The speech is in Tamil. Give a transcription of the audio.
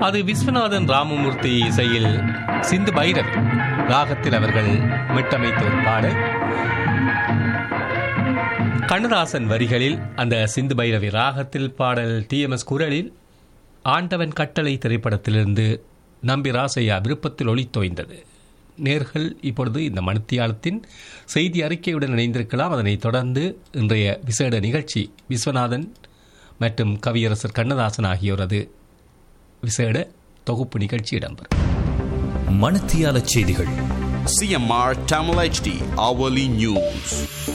அது விஸ்வநாதன் ராமமூர்த்தி இசையில் சிந்து பைரவி ராகத்தில் அவர்கள் மீட்டமைத்த ஒரு பாடல். கண்ணதாசன் வரிகளில் அந்த சிந்து பைரவி ராகத்தில் பாடல் TMS குரலில் ஆண்டவன் கட்டளை திரைப்படத்திலிருந்து நம்பி ராசையா விருப்பத்தில் ஒளித்தோய்ந்தது. நேர்கள் இப்பொழுது இந்த மணித்தியாலத்தின் செய்தி அறிக்கையுடன் இணைந்திருக்கலாம். அதனைத் தொடர்ந்து இன்றைய விசேட நிகழ்ச்சி விஸ்வநாதன் மற்றும் கவியரசர் கண்ணதாசன் ஆகியோரது விசேட தொகுப்பு நிகழ்ச்சி இடம்பெறும். மணித்தியால செய்திகள். CMR Tamil HD hourly news.